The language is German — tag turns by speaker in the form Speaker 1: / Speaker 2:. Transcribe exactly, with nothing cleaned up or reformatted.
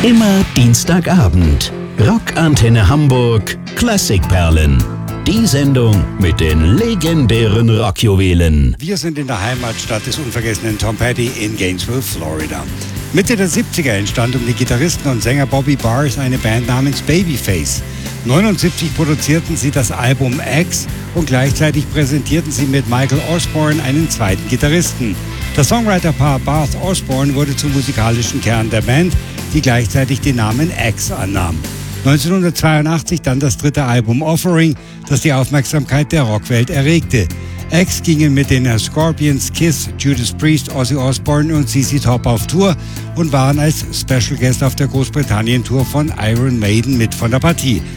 Speaker 1: Immer Dienstagabend. Rockantenne Hamburg Klassikperlen. Die Sendung mit den legendären Rockjuwelen.
Speaker 2: Wir sind in der Heimatstadt des unvergessenen Tom Petty in Gainesville, Florida. Mitte der siebziger entstand um den Gitarristen und Sänger Bobby Barrs eine Band namens Babyface. neunundsiebzig produzierten sie das Album X und gleichzeitig präsentierten sie mit Michael Osborne einen zweiten Gitarristen. Das Songwriterpaar Barth Osborne wurde zum musikalischen Kern der Band, die gleichzeitig den Namen X annahm. neunzehnhundertzweiundachtzig dann das dritte Album Offering, das die Aufmerksamkeit der Rockwelt erregte. X gingen mit den Scorpions, Kiss, Judas Priest, Ozzy Osbourne und Z Z Top auf Tour und waren als Special Guest auf der Großbritannien-Tour von Iron Maiden mit von der Partie.